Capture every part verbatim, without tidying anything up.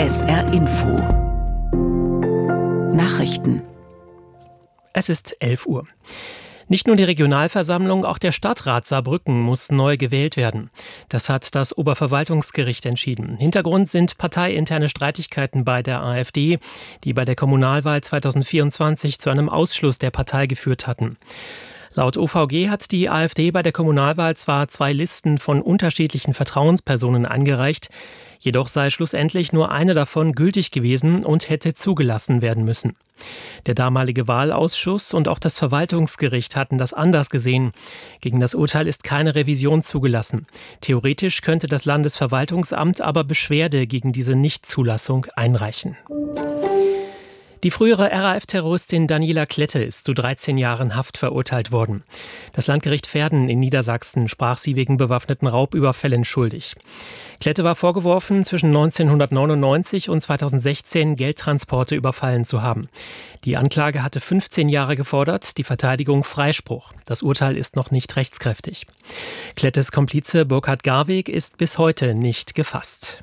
S R Info. Nachrichten. Es ist elf Uhr. Nicht nur die Regionalversammlung, auch der Stadtrat Saarbrücken muss neu gewählt werden. Das hat das Oberverwaltungsgericht entschieden. Hintergrund sind parteiinterne Streitigkeiten bei der AfD, die bei der Kommunalwahl zweitausendvierundzwanzig zu einem Ausschluss der Partei geführt hatten. Laut O V G hat die AfD bei der Kommunalwahl zwar zwei Listen von unterschiedlichen Vertrauenspersonen eingereicht, jedoch sei schlussendlich nur eine davon gültig gewesen und hätte zugelassen werden müssen. Der damalige Wahlausschuss und auch das Verwaltungsgericht hatten das anders gesehen. Gegen das Urteil ist keine Revision zugelassen. Theoretisch könnte das Landesverwaltungsamt aber Beschwerde gegen diese Nichtzulassung einreichen. Die frühere R A F-Terroristin Daniela Klette ist zu dreizehn Jahren Haft verurteilt worden. Das Landgericht Verden in Niedersachsen sprach sie wegen bewaffneten Raubüberfällen schuldig. Klette war vorgeworfen, zwischen neunzehnhundertneunundneunzig und zweitausendsechzehn Geldtransporte überfallen zu haben. Die Anklage hatte fünfzehn Jahre gefordert, die Verteidigung Freispruch. Das Urteil ist noch nicht rechtskräftig. Klettes Komplize Burkhard Garweg ist bis heute nicht gefasst.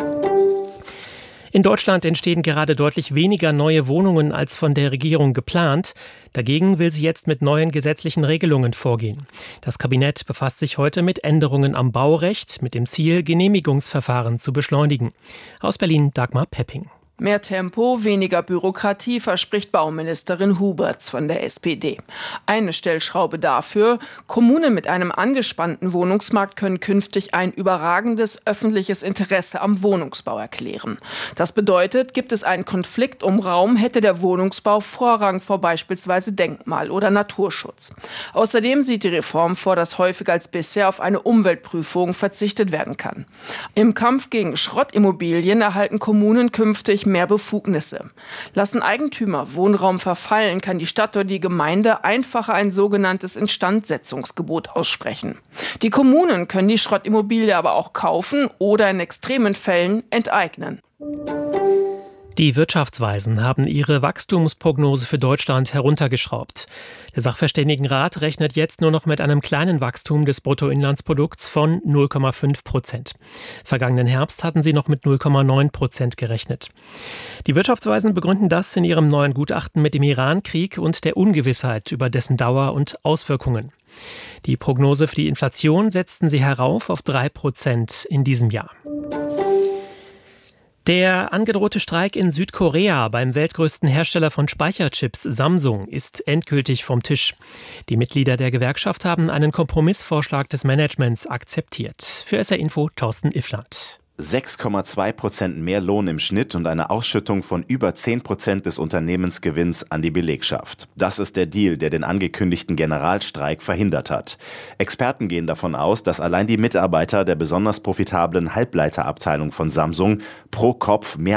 In Deutschland entstehen gerade deutlich weniger neue Wohnungen als von der Regierung geplant. Dagegen will sie jetzt mit neuen gesetzlichen Regelungen vorgehen. Das Kabinett befasst sich heute mit Änderungen am Baurecht, mit dem Ziel, Genehmigungsverfahren zu beschleunigen. Aus Berlin Dagmar Pepping. Mehr Tempo, weniger Bürokratie, verspricht Bauministerin Huberts von der S P D. Eine Stellschraube dafür: Kommunen mit einem angespannten Wohnungsmarkt können künftig ein überragendes öffentliches Interesse am Wohnungsbau erklären. Das bedeutet, gibt es einen Konflikt um Raum, hätte der Wohnungsbau Vorrang vor beispielsweise Denkmal- oder Naturschutz. Außerdem sieht die Reform vor, dass häufiger als bisher auf eine Umweltprüfung verzichtet werden kann. Im Kampf gegen Schrottimmobilien erhalten Kommunen künftig mehr Befugnisse. Lassen Eigentümer Wohnraum verfallen, kann die Stadt oder die Gemeinde einfacher ein sogenanntes Instandsetzungsgebot aussprechen. Die Kommunen können die Schrottimmobilie aber auch kaufen oder in extremen Fällen enteignen. Die Wirtschaftsweisen haben ihre Wachstumsprognose für Deutschland heruntergeschraubt. Der Sachverständigenrat rechnet jetzt nur noch mit einem kleinen Wachstum des Bruttoinlandsprodukts von null Komma fünf Prozent. Vergangenen Herbst hatten sie noch mit null Komma neun Prozent gerechnet. Die Wirtschaftsweisen begründen das in ihrem neuen Gutachten mit dem Iran-Krieg und der Ungewissheit über dessen Dauer und Auswirkungen. Die Prognose für die Inflation setzten sie herauf auf drei Prozent in diesem Jahr. Der angedrohte Streik in Südkorea beim weltgrößten Hersteller von Speicherchips Samsung ist endgültig vom Tisch. Die Mitglieder der Gewerkschaft haben einen Kompromissvorschlag des Managements akzeptiert. Für S R Info Thorsten Iffland. sechs Komma zwei Prozent mehr Lohn im Schnitt und eine Ausschüttung von über zehn Prozent des Unternehmensgewinns an die Belegschaft. Das ist der Deal, der den angekündigten Generalstreik verhindert hat. Experten gehen davon aus, dass allein die Mitarbeiter der besonders profitablen Halbleiterabteilung von Samsung pro Kopf mehr